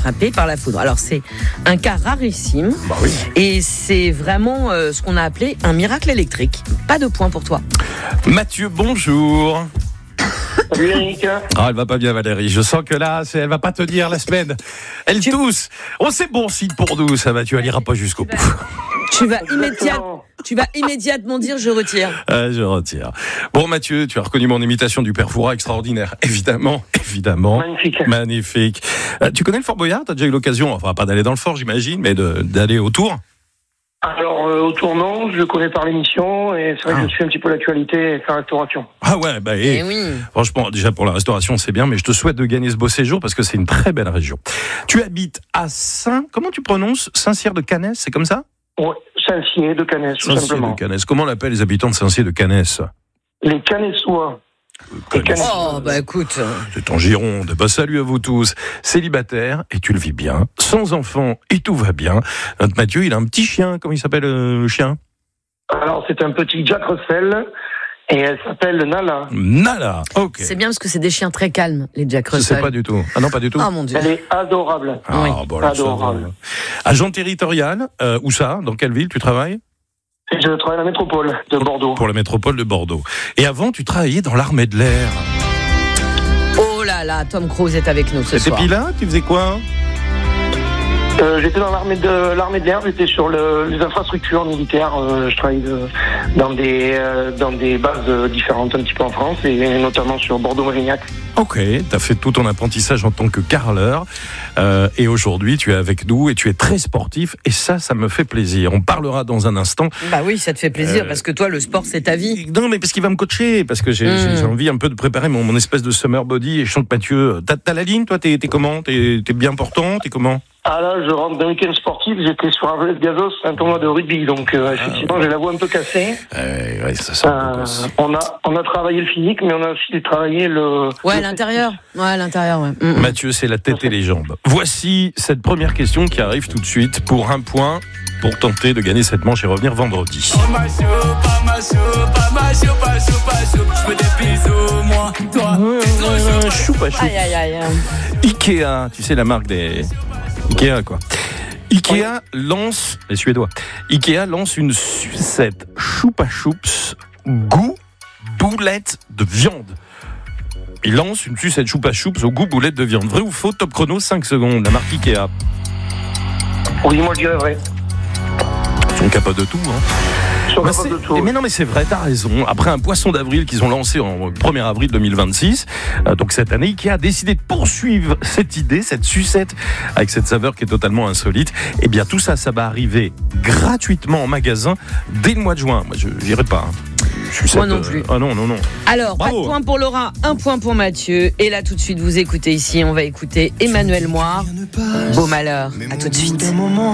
frappé par la foudre. Alors c'est un cas rarissime. Bah oui. Et c'est vraiment ce qu'on a appelé un miracle électrique. Pas de point pour toi. Mathieu, bonjour. Salut Eric. Ah, elle va pas bien Valérie, je sens que là, elle va pas tenir la semaine. Elle tousse. Oh, c'est bon signe pour nous, ça Mathieu, elle ira pas jusqu'au bout. Tu vas immédiatement dire je retire. Je retire. Bon Mathieu, tu as reconnu mon imitation du père Fouras, extraordinaire. Évidemment. Magnifique. Tu connais le Fort Boyard? T'as déjà eu l'occasion, enfin pas d'aller dans le fort j'imagine, mais d'aller autour? Alors, au tournant, je le connais par l'émission et c'est vrai que je suis un petit peu l'actualité et la restauration. Ah ouais, bah oui. Franchement, déjà pour la restauration, c'est bien, mais je te souhaite de gagner ce beau séjour parce que c'est une très belle région. Tu habites à comment tu prononces? Saint-Cyr de Canès, c'est comme ça? Ouais, Saint-Cyr de Canès, tout simplement. De Canès. Comment l'appellent les habitants de Saint-Cyr de Canès? Les Canessois. Oh, bah écoute. C'est en Gironde. Bah, salut à vous tous. Célibataire, et tu le vis bien. Sans enfant, et tout va bien. Notre Mathieu, il a un petit chien. Comment il s'appelle le chien? Alors, c'est un petit Jack Russell. Et elle s'appelle Nala. Nala, ok. C'est bien parce que c'est des chiens très calmes, les Jack Russell. Je sais pas du tout. Ah non, pas du tout. Oh mon Dieu. Elle est adorable. Ah, oui. Bon, là, adorable. Agent territorial, où ça? Dans quelle ville tu travailles? Je travaille à la métropole de Bordeaux. Pour la métropole de Bordeaux. Et avant, tu travaillais dans l'armée de l'air. Oh là là, Tom Cruise est avec nous ce soir. T'étais pilote? Tu faisais quoi? J'étais dans l'armée de l'air, j'étais sur les infrastructures militaires. Je travaille dans des bases différentes un petit peu en France et notamment sur Bordeaux-Mérignac. Ok, t'as fait tout ton apprentissage en tant que carreleur et aujourd'hui tu es avec nous et tu es très sportif et ça me fait plaisir. On parlera dans un instant. Bah oui, ça te fait plaisir parce que toi le sport c'est ta vie. Non mais parce qu'il va me coacher, parce que j'ai envie un peu de préparer mon espèce de summer body et je sens que Mathieu, t'as la ligne toi, t'es comment? T'es bien portant? T'es comment? Ah là, je rentre d'un week-end sportif, j'étais sur un gazos, un tournoi de rugby, donc effectivement j'ai la voix un peu cassée. Ouais, ça sent on a travaillé le physique, mais on a aussi travaillé le... Ouais, l'intérieur. Ouais, l'intérieur, ouais. Mathieu, c'est la tête et les jambes. Voici cette première question qui arrive tout de suite pour un point, pour tenter de gagner cette manche et revenir vendredi. Choupa choup. Aïe, aïe, aïe. Ikea, tu sais la marque des... Ikea quoi. Ikea lance, les Suédois, Ikea lance une sucette Choupa Choups goût boulette de viande. Il lance une sucette Choupa Choups au goût boulette de viande. Vrai ou faux? Top chrono, 5 secondes. La marque Ikea. Oui, moi je dirais vrai. Ils sont capables de tout, hein. Mais non, mais c'est vrai, t'as raison. Après un poisson d'avril qu'ils ont lancé en 1er avril 2026, donc cette année, Ikea a décidé de poursuivre cette idée, cette sucette, avec cette saveur qui est totalement insolite. Et bien tout ça, ça va arriver gratuitement en magasin dès le mois de juin. Moi, je n'irai pas. Moi non plus. Ah non. Alors, bravo. Pas de point pour Laura, un point pour Mathieu. Et là, tout de suite, vous écoutez ici, on va écouter Emmanuel Moir. Beau malheur. À tout de suite.